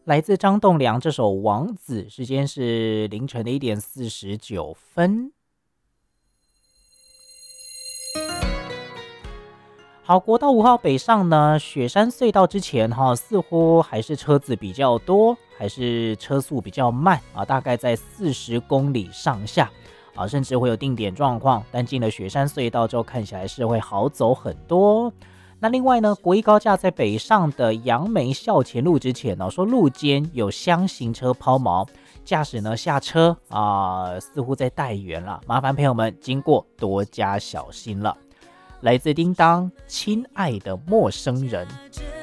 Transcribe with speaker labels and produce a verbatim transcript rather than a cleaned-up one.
Speaker 1: 来自张栋梁这首《王子》，时间是凌晨的一点四十九分。好，国道五号北上呢，雪山隧道之前哈，似乎还是车子比较多，还是车速比较慢啊，大概在四十公里上下啊，甚至会有定点状况。但进了雪山隧道之后，看起来是会好走很多。那另外呢，国一高架在北上的杨梅校前路之前呢、哦，说路肩有箱型车抛锚，驾驶呢下车啊、呃，似乎在待援了，麻烦朋友们经过多加小心了。来自叮当，亲爱的陌生人。